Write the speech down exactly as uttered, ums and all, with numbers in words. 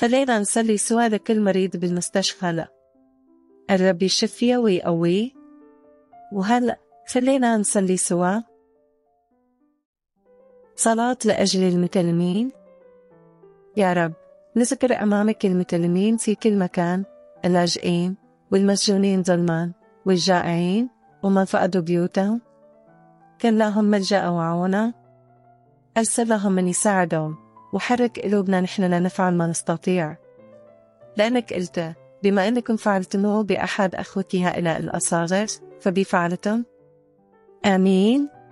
خلينا نصلي سوا لكل مريض بالمستشفى. هلأ الرب يشفيه ويقويه. وهلأ خلينا نصلي سوا صلاة لأجل المتلمين. يا رب نذكر أمامك المتلمين في كل مكان، اللاجئين والمسجونين ظلمان والجائعين ومن فقدوا بيوتهم. كن لهم ملجأ وعونة، أرسل لهم من يساعدهم، وحرك قلوبنا نحن لنفعل ما نستطيع، لأنك قلت بما أنكم فعلتموه بأحد أخوتي هؤلاء الأصاغر فبي فعلتم. آمين.